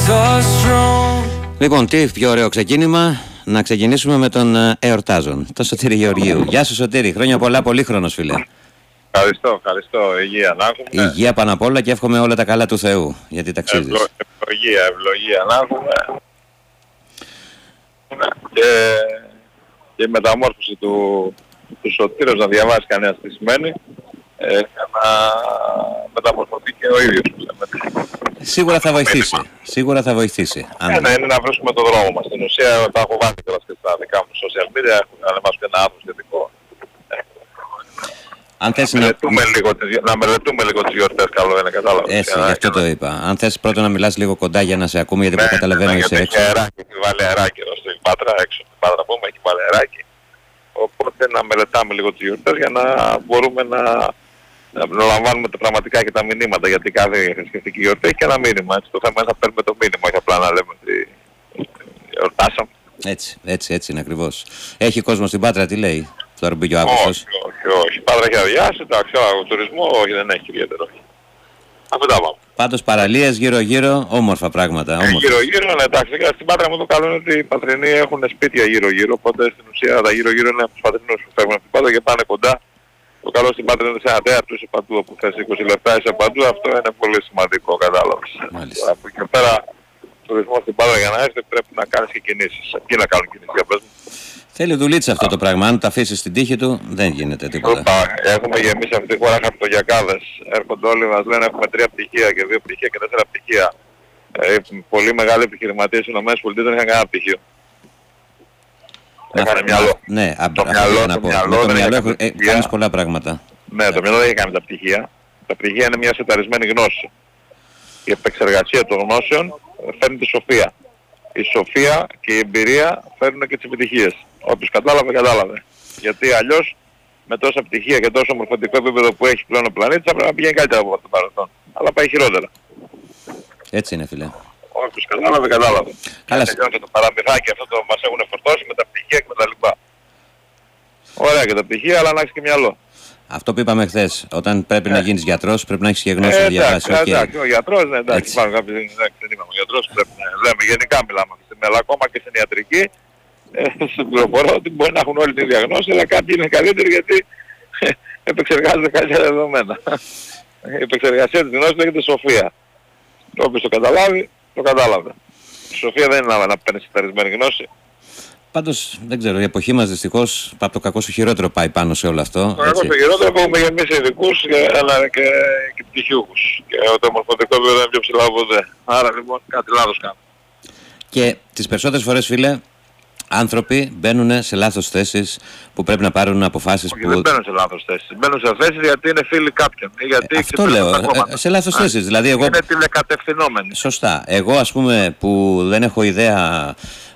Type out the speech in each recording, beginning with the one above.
Λοιπόν, τι πιο ωραίο ξεκίνημα να ξεκινήσουμε με τον εορτάζον, τον Σωτήρη Γεωργίου. Γεια σου Σωτήρη, χρόνια πολλά, πολύχρονος φίλε. Ευχαριστώ. Υγεία να έχουμε. Υγεία πάνω απ' όλα και εύχομαι όλα τα καλά του Θεού, γιατί ταξίζεις. Ευλογία να έχουμε. Και η μεταμόρφωση του Σωτήρος να διαβάσει κανένας τι σημαίνει, για να μεταμορφωθεί και ο ίδιος. Σίγουρα θα βοηθήσει. Είναι να βρίσκουμε τον δρόμο μας. Στην ουσία τα έχω βάλει τώρα και στα δικά μου social media, έχουν ανεβάσει και ένα άθρο σχετικό. Αν θες να μελετούμε λίγο τις γιορτές, καλό είναι, κατάλαβα. Έτσι, γι' αυτό το είπα. Αν θες πρώτα να μιλάς λίγο κοντά για να σε ακούμε, γιατί δεν καταλαβαίνω είσαι έξω. Έχει βάλει αεράκι εδώ στην Πάτρα, έξω στην Πάτρα πούμε, έχει βάλει αεράκι. Οπότε να μελετάμε λίγο τις γιορτές για να μπορούμε να λαμβάνουμε πραγματικά και τα μηνύματα, γιατί κάθε θρησκευτική γιορτή έχει και ένα μήνυμα. Έτσι. Το θέμα είναι να παίρνουμε το μήνυμα, όχι απλά να λέμε ότι εορτάσαμε. Έτσι είναι ακριβώς. Έχει κόσμο στην Πάτρα, τι λέει, τώρα μπήκε ο Αύγουστος. Όχι. Πάτρα έχει αδειάσει, εντάξει, ο τουρισμό όχι, δεν έχει ιδιαίτερο. Αυτά πάμε. Πάντως παραλίες γύρω-γύρω, όμορφα πράγματα. Γύρω-γύρω, ναι, εντάξει. Στην Πάτρα μου το καλό είναι ότι οι Πατρινοί έχουν σπίτια γύρω-γύρω, οπότε στην ουσία τα γύρω-γύρω είναι από τους Πατρινούς που φεύγουν από την Πάτρα και πάνε κοντά. Το καλό στην Πάτρα είναι σε ένα θέατρο, είσαι παντού όπου θες 20 λεπτά, είσαι παντού, αυτό είναι πολύ σημαντικό, κατάλαβες. Από εκεί και πέρα, τουρισμό στην Πάτρα για να έρθει πρέπει να κάνεις και κινήσεις. Εκεί να κάνουν κινήσεις, για πες μου. Θέλει δουλίτσα αυτό το πράγμα, αν το αφήσεις στην τύχη του δεν γίνεται τίποτα. Έχουμε γεμίσει αυτή τη χώρα χαρτογιακάδες, έρχονται όλοι μας λένε έχουμε 3 πτυχία και 2 πτυχία και 4 πτυχία. Πολύ μεγάλοι επιχειρηματίες στις ΗΠΑ δεν είχαν κανένα πτυχίο. Έχανε μυαλό. Ναι, το μυαλό κάνεις πολλά πράγματα. Ναι, το μυαλό δεν έχει κάνει τα πτυχία. Τα πτυχία είναι μια σεταρισμένη γνώση. Η επεξεργασία των γνώσεων φέρνει τη σοφία. Η σοφία και η εμπειρία φέρνουν και τις επιτυχίες. Όποιος κατάλαβε. Γιατί αλλιώς με τόσα πτυχία και τόσο μορφωτικό επίπεδο που έχει πλέον ο πλανήτης θα πρέπει να πηγαίνει καλύτερα από το παρελθόν. Αλλά πάει χειρότερα. Έτσι είναι φίλε. Όποιος κατάλαβε. Καλά. Και το παραμυθάκι αυτό το μας έχουν φορτώσει με τα πτυχία και με τα λοιπά. Ωραία και τα πτυχία, αλλά να έχεις και μυαλό. Αυτό που είπαμε χθες, όταν πρέπει να γίνεις γιατρός πρέπει να έχεις και γνώση να διαβάσεις. Εντάξει, ο γιατρός, ναι, εντάξει, υπάρχουν κάποιοι, δεν είπαμε, ο γιατρός πρέπει να λέμε, γενικά μιλάμε στην Ελλάδα, ακόμα και στην ιατρική, στην πληροφορώ ότι μπορεί να έχουν όλη τη διαγνώση, αλλά κάποιοι είναι καλύτεροι γιατί επεξεργάζονται καλύτερα δεδομένα. Η επεξεργασία της γνώσης λέγεται σοφία. Όποιος το καταλάβει, το κατάλαβε. Η σοφία δεν είναι να παίρνεις συνταρισμένη γνώση. Πάντως δεν ξέρω, η εποχή μας δυστυχώς από το κακό στο χειρότερο πάει πάνω σε όλο αυτό. Το κακό στο χειρότερο που έχουμε γεμίσει ειδικούς αλλά και πτυχιούχους. Και το μορφωτικό επίπεδο είναι πιο ψηλά από ποτέ. Άρα λοιπόν κάτι λάθος κάνουμε. Και τις περισσότερες φορές φίλε, άνθρωποι μπαίνουν σε λάθος θέσεις που πρέπει να πάρουν αποφάσεις που... Δεν μπαίνουν σε λάθος θέσεις. Μπαίνουν σε θέσεις γιατί είναι φίλοι κάποιον. Γιατί αυτό λέω, σε λάθος θέσεις. Δηλαδή εγώ... Είναι τηλεκατευθυνόμενοι. Σωστά. Εγώ ας πούμε που δεν έχω ιδέα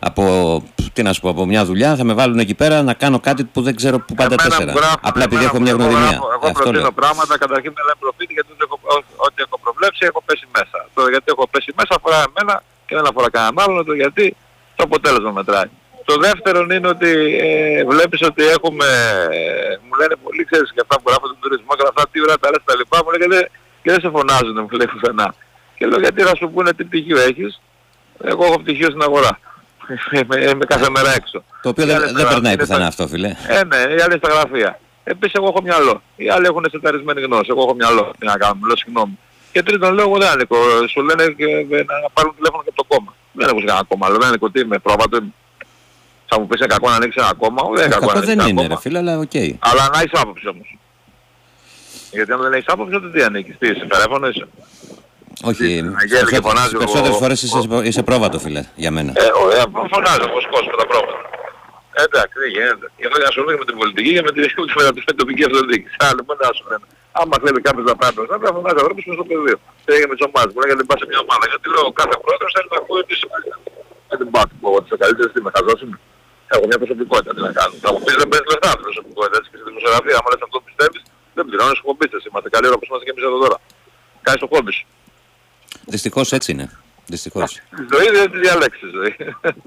από μια δουλειά θα με βάλουν εκεί πέρα να κάνω κάτι που δεν ξέρω που πάντα τέσσερα. Απλά επειδή έχω μια γνωριμία. Εγώ προτείνω πράγματα, καταρχήν με λένε προφήτη γιατί ό,τι έχω προβλέψει έχω πέσει μέσα. Το γιατί έχω πέσει μέσα αφορά εμένα και δεν αφορά κανέναν άλλον, γιατί το αποτέλεσμα μετράει. Το δεύτερο είναι ότι βλέπεις ότι έχουμε, μου λένε πολλοί, ξέρεις και αυτά που γράφουν τον τουρισμό και αυτά, τι ωραία τα λες τα λοιπά, μου λένε και δεν σε φωνάζουν, μου λέει πουθενά. Και λέω γιατί να σου πούνε τι πτυχίο έχεις, εγώ έχω πτυχίο στην αγορά. Είμαι κάθε μέρα έξω. Το οποίο δεν περνάει πουθενά αυτό, φίλε. Ναι, οι άλλοι στα γραφεία. Επίσης εγώ έχω μυαλό. Οι άλλοι έχουν σεταρισμένη γνώση. Εγώ έχω μυαλό. Τι να κάνουμε, λέω συγγνώμη. Και τρίτον λέω εγώ δεν ανήκω. Σου λένε να πάρουν τηλέφωνο και από το κόμμα. Δεν έχω κανένα κόμμα. Λέω δεν ανήκω τι είμαι, πρόβατο. Θα μου πεις είναι κακό να ανοίξει ένα κόμμα. Δεν είναι κακό να ανοίξει ένα κόμμα. Δεν είναι ρε φίλε, αλλά οκ. Αλλά να έχεις άποψη όμως. Γιατί αν δεν έχεις άποψη τότε τι ανήκεις. Τι είσαι, φερέφωνο είσαι. Όχι, τις περισσότερες φορές είσαι πρόβατο φίλε, για μένα. Φωνάζω όπως κόσμο τα πρόβατα. Εντάξει, δεν γίνεται. Γι' αυτό για να σου με την πολιτική και με την τοπική αυτοδιοίκηση. Άρα λοιπόν δεν σου λένε. Άμα θέλει κάποιος να πάρει να πρέπει να φωνάζει αγρότης μες στο πεδίο. Δεν έγινε με τις ομάδες. Μπορεί να γιατί πας σε μια ομάδα. Γιατί λέω κάθε πρόεδρος θέλει να ακούει ότι είσαι καλύτερος. Δεν την πάω πω ότι είσαι καλύτερος, τι με χαζός είμαι. Έχω μια προσωπικότητα, τι να κάνω. Θα μου πεις δεν παίρνεις λεφτά την προσωπικότητα. Έτσι και στη δημοσιογραφία, άμα λες αυτό πιστεύεις, δεν πληρώνεις σκομπίστες. Είμαστε καλή ώρα που είμαστε και εμείς εδώ τώρα. Κάνεις το χόμπι σου. Δυστυχώς έτσι είναι. Δυστυχώς. Η ζωή δεν τη διαλέξει η ζωή.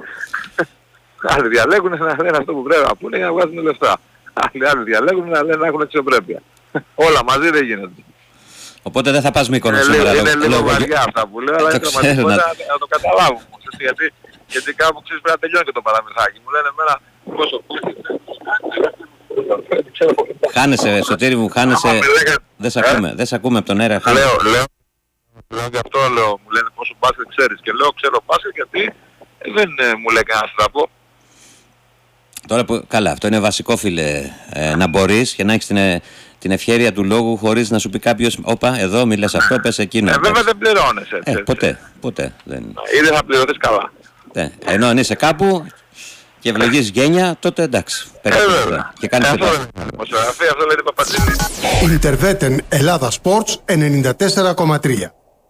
Άλλοι διαλέγουν να λένε αυτό που πρέπει να πούνε για να βγάζουν λεφτά. Άλλοι διαλέγουν να λένε να έχουν αξιοπρέπεια. Όλα μαζί δεν γίνεται. Οπότε δεν θα πας Μύκονο σήμερα. Είναι λίγο βαριά αυτά που λέω, αλλά είναι πραγματικότητα να το καταλάβουμε. Γιατί κάπου ξέρεις πρέπει να τελειώνει και το παραμυθάκι. Μου λένε εμένα πόσο χάνεσαι, Σωτήρη μου, χάνεσαι. Δεν σε ακούμε από τον αέρα. Λέω και αυτό λέω, μου λένε πόσο μπάσκετ ξέρεις. Και λέω ξέρω μπάσκετ γιατί δεν μου λέει κανένας να πω. Τώρα που, καλά, αυτό είναι βασικό, φίλε, να μπορείς και να έχεις την ευχέρεια του λόγου χωρίς να σου πει κάποιος όπα, εδώ μιλάς αυτό, πες εκείνο. Βέβαια δεν πληρώνεσαι έτσι. Ποτέ. Δεν... Ή δεν θα πληρωθείς καλά. Ενώ αν είσαι κάπου και ευλογείς γένεια, τότε εντάξει. Και κάνεις αυτό λέει την Παπατζήλη. Ιντερβέτεν Ελλάδα Sports 94,3.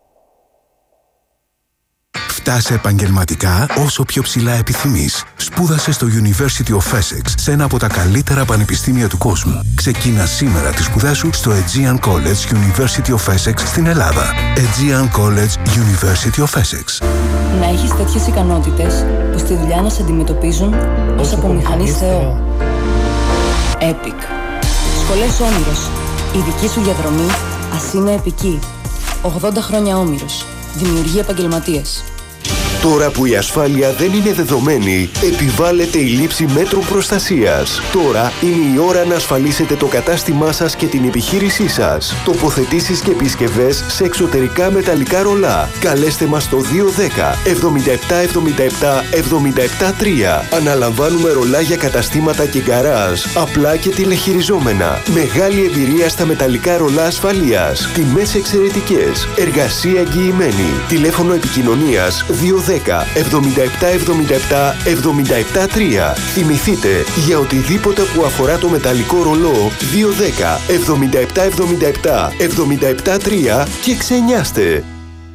Φτάσε επαγγελματικά όσο πιο ψηλά επιθυμείς. Σπούδασε στο University of Essex, σε ένα από τα καλύτερα πανεπιστήμια του κόσμου. Ξεκίνα σήμερα τις σπουδές σου στο Aegean College University of Essex στην Ελλάδα. Aegean College University of Essex. Να έχεις τέτοιες ικανότητες που στη δουλειά να σε αντιμετωπίζουν ως απομηχανής Θεό. Epic. Σχολές Όμηρος. Η δική σου διαδρομή ας είναι επική. 80 χρόνια Όμηρος. Δημιουργεί επαγγελματίες. Τώρα που η ασφάλεια δεν είναι δεδομένη, επιβάλλεται η λήψη μέτρων προστασίας. Τώρα είναι η ώρα να ασφαλίσετε το κατάστημά σας και την επιχείρησή σας. Τοποθετήσεις και επισκευές σε εξωτερικά μεταλλικά ρολά. Καλέστε μας στο 210 7777 773. Αναλαμβάνουμε ρολά για καταστήματα και γκαράζ, απλά και τηλεχειριζόμενα. Μεγάλη εμπειρία στα μεταλλικά ρολά ασφαλείας. Τιμές εξαιρετικές. Εργασία εγγυημένη. Τηλέφωνο επικοινωνίας 210 7777 773. Θυμηθείτε, για οτιδήποτε που αφορά το μεταλλικό ρολό 210 7777 773 και ξενιάστε.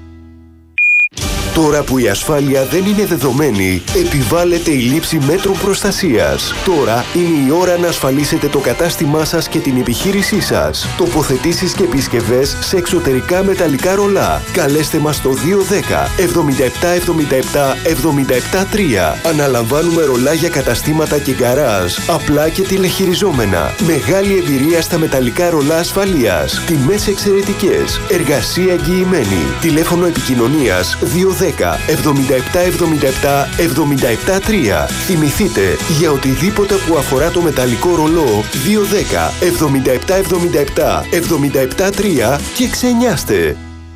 Τώρα που η ασφάλεια δεν είναι δεδομένη, επιβάλλεται η λήψη μέτρων προστασίας. Τώρα είναι η ώρα να ασφαλίσετε το κατάστημά σας και την επιχείρησή σας. Τοποθετήσεις και επισκευές σε εξωτερικά μεταλλικά ρολά. Καλέστε μας στο 210 7777 773. Αναλαμβάνουμε ρολά για καταστήματα και γκαράζ, απλά και τηλεχειριζόμενα. Μεγάλη εμπειρία στα μεταλλικά ρολά ασφαλείας. Τιμές εξαιρετικές. Εργασία εγγυημένη. Τηλέφωνο επικοινωνίας 210 7777 773. Θυμηθείτε, για οτιδήποτε που αφορά το μεταλλικό ρολό 210 7777 773 και ξενιάστε.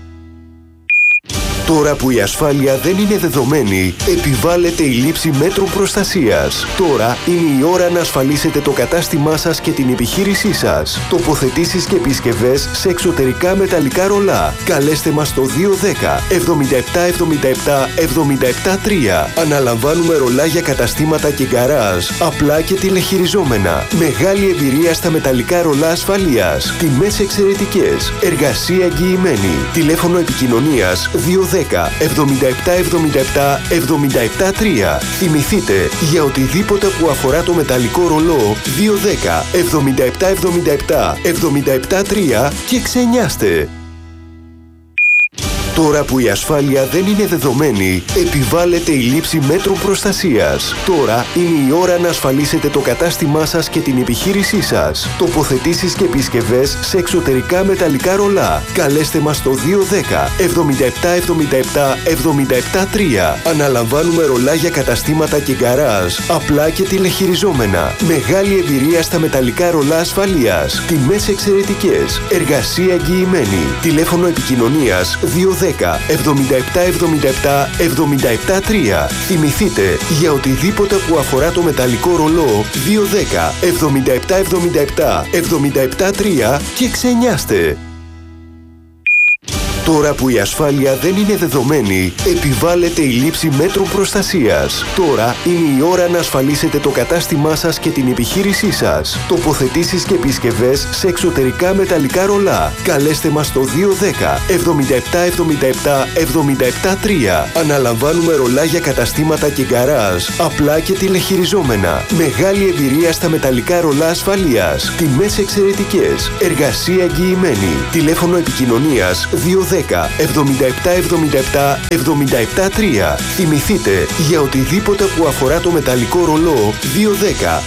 Τώρα που η ασφάλεια δεν είναι δεδομένη, επιβάλλεται η λήψη μέτρων προστασίας. Τώρα είναι η ώρα να ασφαλίσετε το κατάστημά σας και την επιχείρησή σας. Τοποθετήσεις και επισκευές σε εξωτερικά μεταλλικά ρολά. Καλέστε μας στο 210 7777 773. Αναλαμβάνουμε ρολά για καταστήματα και γκαράζ, απλά και τηλεχειριζόμενα. Μεγάλη εμπειρία στα μεταλλικά ρολά ασφαλείας. Τιμές εξαιρετικές. Εργασία εγγυημένη. Τηλέφωνο επικοινωνίας 210 7777 773. Θυμηθείτε, για οτιδήποτε που αφορά το μεταλλικό ρολό 210 7777 773 και ξενιάστε. Τώρα που η ασφάλεια δεν είναι δεδομένη, επιβάλλεται η λήψη μέτρων προστασίας. Τώρα είναι η ώρα να ασφαλίσετε το κατάστημά σας και την επιχείρησή σας. Τοποθετήσεις και επισκευές σε εξωτερικά μεταλλικά ρολά. Καλέστε μας στο 210 7777 773. Αναλαμβάνουμε ρολά για καταστήματα και γκαράζ, απλά και τηλεχειριζόμενα. Μεγάλη εμπειρία στα μεταλλικά ρολά ασφαλείας. Τιμές εξαιρετικές. Εργασία εγγυημένη. Τηλέφωνο επικοινωνίας 210 7777 773. Θυμηθείτε, για οτιδήποτε που αφορά το μεταλλικό ρολό 210 7777 773 και ξενιάστε. Τώρα που η ασφάλεια δεν είναι δεδομένη, επιβάλλεται η λήψη μέτρων προστασίας. Τώρα είναι η ώρα να ασφαλίσετε το κατάστημά σας και την επιχείρησή σας. Τοποθετήσεις και επισκευές σε εξωτερικά μεταλλικά ρολά. Καλέστε μας στο 210 7777 773. Αναλαμβάνουμε ρολά για καταστήματα και γκαράζ, απλά και τηλεχειριζόμενα. Μεγάλη εμπειρία στα μεταλλικά ρολά ασφαλείας. Τιμές εξαιρετικές. Εργασία εγγυημένη. Τηλέφωνο επικοινωνίας 210 7777 773. Θυμηθείτε, για οτιδήποτε που αφορά το μεταλλικό ρολό 210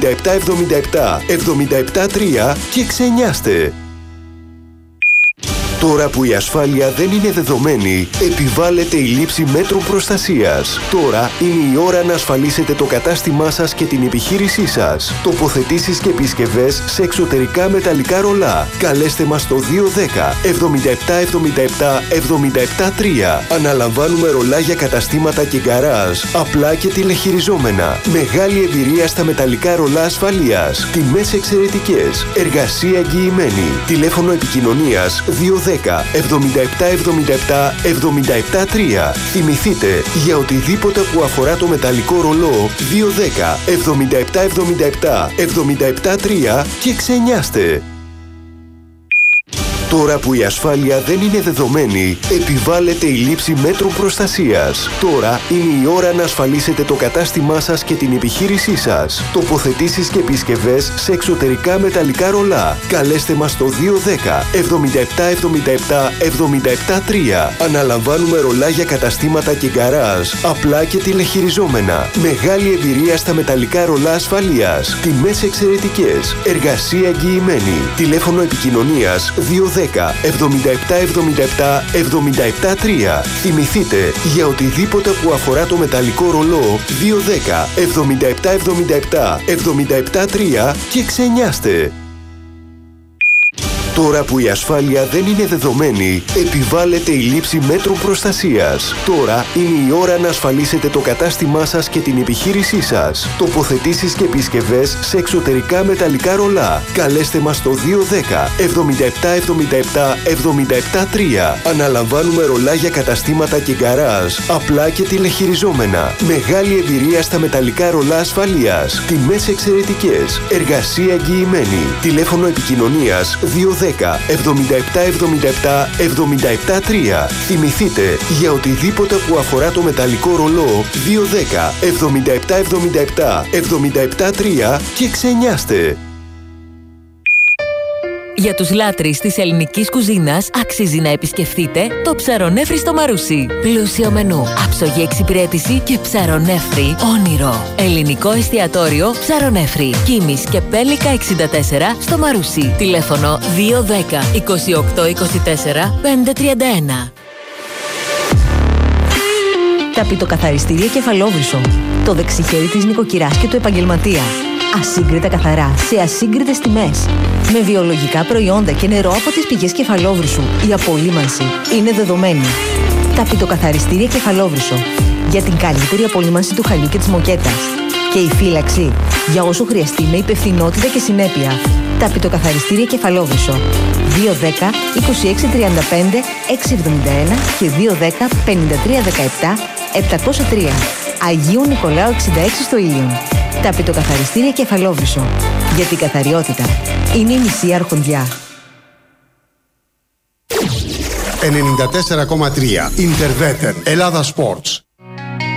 7777 773 και ξενιάστε. Τώρα που η ασφάλεια δεν είναι δεδομένη, επιβάλλεται η λήψη μέτρων προστασίας. Τώρα είναι η ώρα να ασφαλίσετε το κατάστημά σας και την επιχείρησή σας. Τοποθετήσεις και επισκευές σε εξωτερικά μεταλλικά ρολά. Καλέστε μας στο 210 77 77 77 3. Αναλαμβάνουμε ρολά για καταστήματα και γκαράζ, απλά και τηλεχειριζόμενα. Μεγάλη εμπειρία στα μεταλλικά ρολά ασφαλείας. Τιμές εξαιρετικές. Εργασία εγγυημένη. Τηλέφωνο επικοινωνίας 210 77 77 77 3. Θυμηθείτε, για οτιδήποτε που αφορά το μεταλλικό ρολό 210 77 77 77 3 και ξενιάστε. Τώρα που η ασφάλεια δεν είναι δεδομένη, επιβάλλεται η λήψη μέτρων προστασίας. Τώρα είναι η ώρα να ασφαλίσετε το κατάστημά σας και την επιχείρησή σας. Τοποθετήσεις και επισκευές σε εξωτερικά μεταλλικά ρολά. Καλέστε μας στο 210 77 77 77 3. Αναλαμβάνουμε ρολά για καταστήματα και γκαράζ, απλά και τηλεχειριζόμενα. Μεγάλη εμπειρία στα μεταλλικά ρολά ασφαλείας. Τιμές εξαιρετικές. Εργασία εγγυημένη. Τηλέφωνο επικοινωνίας 210 77 77 77 3. Θυμηθείτε, για οτιδήποτε που αφορά το μεταλλικό ρολό 210 77 77 77 3 και ξενιάστε. Τώρα που η ασφάλεια δεν είναι δεδομένη, επιβάλλεται η λήψη μέτρων προστασίας. Τώρα είναι η ώρα να ασφαλίσετε το κατάστημά σας και την επιχείρησή σας. Τοποθετήσεις και επισκευές σε εξωτερικά μεταλλικά ρολά. Καλέστε μας στο 210 77 77 77 3. Αναλαμβάνουμε ρολά για καταστήματα και γκαράζ, απλά και τηλεχειριζόμενα. Μεγάλη εμπειρία στα μεταλλικά ρολά ασφαλείας. Τιμές εξαιρετικές. Εργασία εγγυημένη. Τηλέφωνο επικοινωνίας 210 77 77 77 3. Θυμηθείτε, για οτιδήποτε που αφορά το μεταλλικό ρολό 210 77 77 77 3 και ξενιάστε. Για τους λάτρεις της ελληνικής κουζίνας αξίζει να επισκεφτείτε το Ψαρονέφρι στο Μαρούσι. Πλούσιο μενού, άψογη εξυπηρέτηση και ψαρονέφρι όνειρο. Ελληνικό εστιατόριο Ψαρονέφρι. Κίμης και Πέλικα 64 στο Μαρούσι. Τηλέφωνο 210 28 24 531. Ταπητοκαθαριστήρια Κεφαλόβρυσο. Το δεξιχέρι της νοικοκυράς και του επαγγελματία. Ασύγκριτα καθαρά, σε ασύγκριτες τιμές. Με βιολογικά προϊόντα και νερό από τις πηγές Κεφαλόβρυσου. Η απολύμανση είναι δεδομένη. Ταπητοκαθαριστήρια Κεφαλόβρυσο. Για την καλύτερη απολύμανση του χαλιού και της μοκέτας. Και η φύλαξη για όσο χρειαστεί με υπευθυνότητα και συνέπεια. Ταπητοκαθαριστήρια Κεφαλόβρυσο. 210 26 35 671 και 210 53 17 703. Αγίου Νικολάου 66 στο Ήλιον. Ταπητοκαθαριστήρια Κεφαλόβρυσο. Γιατί η καθαριότητα είναι η μισή αρχοντιά. 94,3 Interveter Ελλάδα Sports.